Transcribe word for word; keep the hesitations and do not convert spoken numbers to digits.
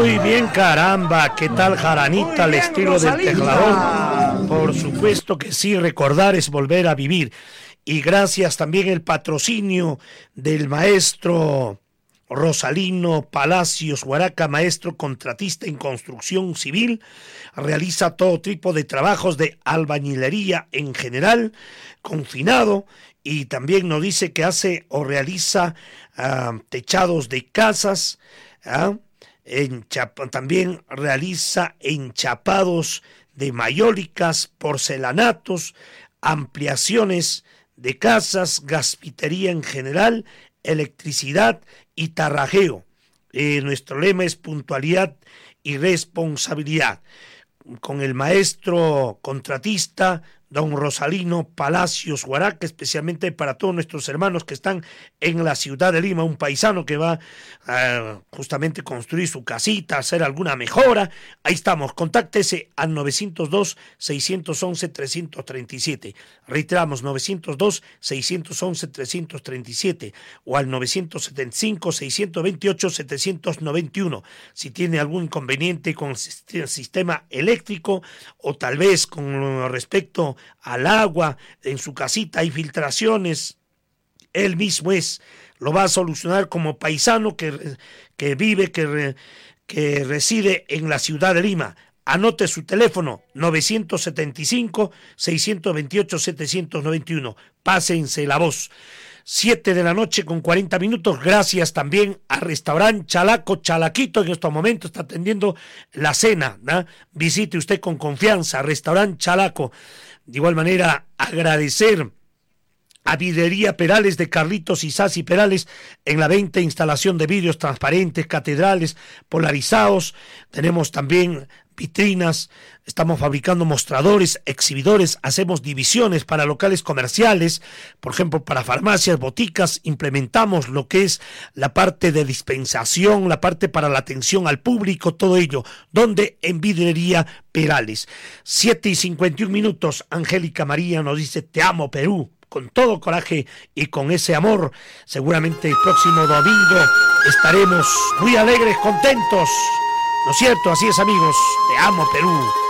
Muy bien, caramba, ¿qué tal, Jaranita, al estilo del tecladón? Por supuesto que sí, recordar es volver a vivir. Y gracias también el patrocinio del maestro Rosalino Palacios Huaraca, maestro contratista en construcción civil, realiza todo tipo de trabajos de albañilería en general, confinado, y también nos dice que hace o realiza uh, techados de casas, uh, enchap- también realiza enchapados de mayólicas, porcelanatos, ampliaciones de casas, gasfitería en general, electricidad y tarrajeo. Eh, nuestro lema es puntualidad y responsabilidad. Con el maestro contratista don Rosalino Palacios Huaraca, especialmente para todos nuestros hermanos que están en la ciudad de Lima, un paisano que va a justamente construir su casita, hacer alguna mejora. Ahí estamos, contáctese al nueve cero dos, seis uno uno, tres tres siete. Reiteramos, nueve cero dos, seis uno uno, tres tres siete o al nueve siete cinco, seis dos ocho, siete nueve uno. Si tiene algún inconveniente con el sistema eléctrico o tal vez con respecto al agua, en su casita hay filtraciones, él mismo es, lo va a solucionar como paisano que, que vive, que, que reside en la ciudad de Lima. Anote su teléfono, nueve siete cinco, seis dos ocho, siete nueve uno. Pásense la voz. Siete de la noche con cuarenta minutos. Gracias también a Restaurante Chalaco, Chalaquito, en estos momentos está atendiendo la cena, ¿no? Visite usted con confianza, Restaurante Chalaco. De igual manera, agradecer a Vidrería Perales de Carlitos Isasi Perales en la venta e instalación de vidrios transparentes, catedrales, polarizados. Tenemos también vitrinas, estamos fabricando mostradores, exhibidores, hacemos divisiones para locales comerciales, por ejemplo, para farmacias, boticas, implementamos lo que es la parte de dispensación, la parte para la atención al público, todo ello, donde en Vidrería Perales. Siete y cincuenta y un minutos, Angélica María nos dice, te amo Perú, con todo coraje y con ese amor. Seguramente el próximo domingo estaremos muy alegres, contentos. ¿No es cierto? Así es, amigos. Te amo, Perú.